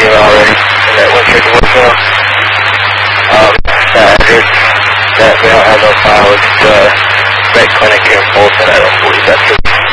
email already, and that went straight to voicemail. That address, that we don't have no file, it's the vet clinic here in Fulton. I don't believe that's true.